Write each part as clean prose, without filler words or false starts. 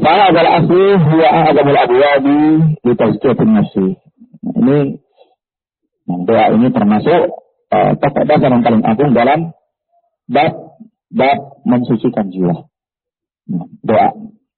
Fa'adal asli huwa a'zamul abwabi li tazkiyatin nafsi. Ini doa ini termasuk pokok dasar yang paling agung dalam bab mensucikan jiwa. Doa.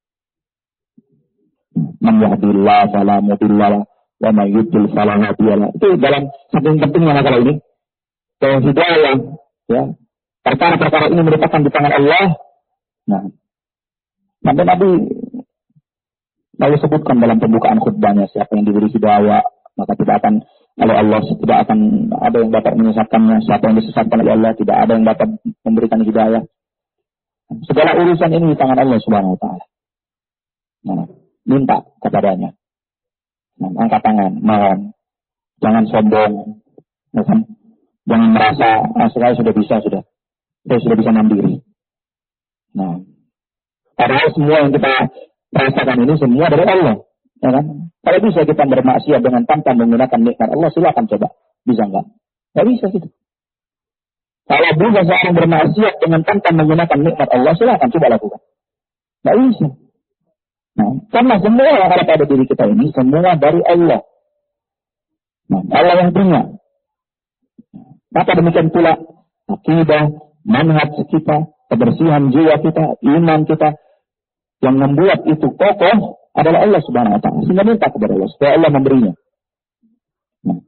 Man yahdihillahu fala mudilla lahu wa man yudlil fala hadiya lahu. Itu dalam saking pentingnya masalah ini. Bahwa hidayah, ya, perkara-perkara ini merupakan di tangan Allah. Nah, sampai Nabi lalu sebutkan dalam pembukaan khutbahnya, siapa yang diberi hidayah maka tidak akan oleh Allah, tidak akan ada yang dapat menyesatkannya. Siapa yang disesatkan oleh Allah, tidak ada yang dapat memberikan hidayah. Segala urusan ini di tangan Allah Subhanahu wa taala. Nah, minta kepadanya. Nah, angkat tangan, mohon. Jangan sombong. Ya kan? Jangan merasa saya sudah bisa, saya sudah bisa mandiri. Nah, padahal semua yang kita rasakan ini semua dari Allah, ya kan? Kalau bisa kita bermaksiat dengan tanpa menggunakan nikmat Allah, silakan coba. Bisa enggak? Enggak bisa gitu. Kalau bisa seorang bermaksiat dengan tanpa menggunakan nikmat Allah, silakan coba lakukan. Enggak bisa. Nah, karena semua yang ada pada diri kita ini semua dari Allah. Nah, Allah yang punya. Maka demikian pula akidah, manhaj kita, kebersihan jiwa kita, iman kita, yang membuat itu kokoh adalah Allah Subhanahu wa taala. Sehingga minta kepada Allah supaya Allah memberinya. Nah.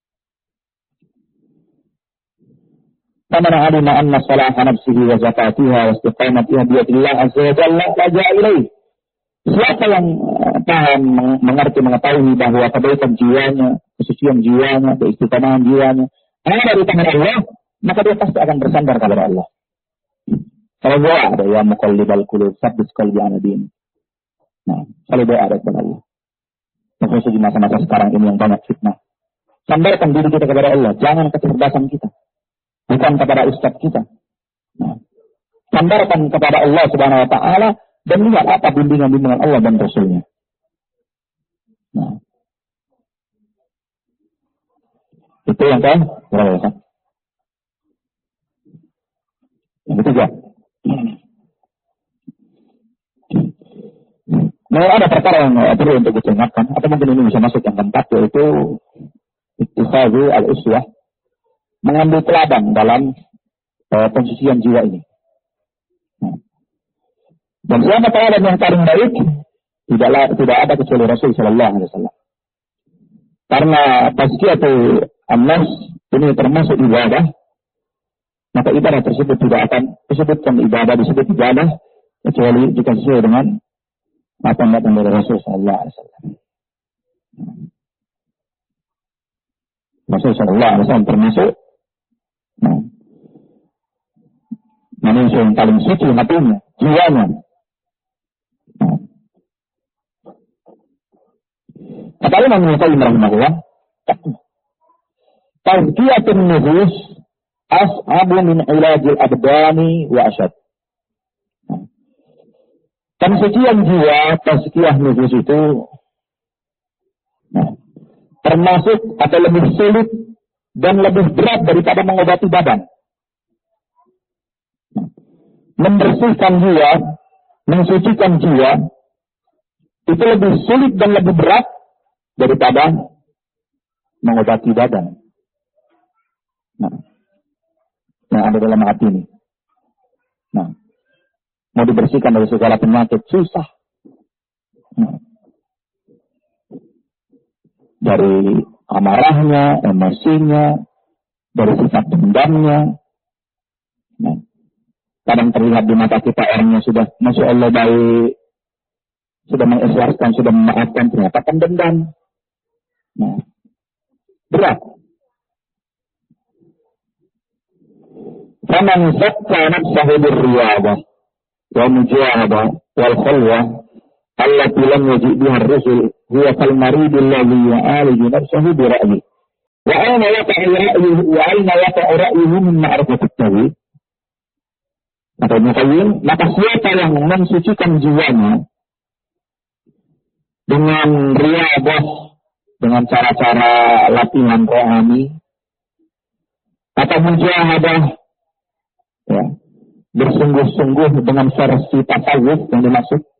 Faman alima anna salaha nafsihi wa zakatiha wa istiqamatiha bi yadillah azza wa jalla laja'a ilaih. Siapa yang paham, mengerti, mengetahui bahwa kebaikan jiwanya, kesucian jiwanya, keistiqomahan jiwanya ada di tangan Allah, maka dia pasti akan bersandar kepada Allah. Kalau doa ada ya muqallibal qulub, tsabbit qalbi ala din. Nah, kalau doa ada kepada Allah. Terus di masa-masa sekarang ini yang banyak fitnah. Sandarkan diri kita kepada Allah, jangan kecerdasan kita. Bukan kepada ustaz kita. Nah, sandarkan kepada Allah Subhanahu wa taala dan lihat apa bimbingan-bimbingan Allah dan Rasul-Nya. Nah, itu yang berapa ya? Yang ketiga. Nah, ada perkara yang perlu untuk diingatkan, atau mungkin ini bisa masuk yang keempat, yaitu ittikhadhu al-uswah, mengambil teladan dalam pensucian jiwa ini. Nah. Dan siapa teladan yang paling baik? Tidak ada kecuali Rasul Sallallahu Alaihi Wasallam. Karena tazkiyatul an-nafs ini termasuk ibadah, maka ibadah tersebut tidak akan disebutkan ibadah kecuali jika sesuai dengan apa yang datang dari Rasul Sallallahu Alaihi Wasallam. Rasul Sallallahu Alaihi Wasallam termasuk manusia yang paling suci hatinya, jiwanya. Kata Imam Ibnu Qayyim rahimahullah, tazkiyatun nufus as'abu min ilajil abdani wa asyad. Pensucian jiwa, tazkiyah nufus itu termasuk atau lebih sulit dan lebih berat daripada mengobati badan. Membersihkan jiwa, mensucikan jiwa itu lebih sulit dan lebih berat daripada mengobati badan. Nah, yang ada dalam hati ini. Nah, mau dibersihkan dari segala penyakit susah. Nah, dari amarahnya, emosinya, dari sifat dendamnya. Nah, kadang terlihat di mata kita orangnya sudah, Masya Allah baik, sudah mengikhlaskan, sudah memaafkan, ternyata pendendam. Nah, berat. Faman zakka nafsahu birriyadah wa mujahadah wal khalwah allati lam yajid biha ar-rusul huwa kal marid alladhi ya'aliju nafsahu bi ra'yi. Wa aina yaqa'u ra'yuhu wa aina yaqa'u ra'yuhu min ma'rifati at-tawhid. Atau Muqayyim, maka siapa yang mensucikan jiwanya dengan riyadah, dengan cara-cara latihan rohani, atau mujahadah, ya, bersungguh-sungguh dengan versi tasawuf yang dimaksud,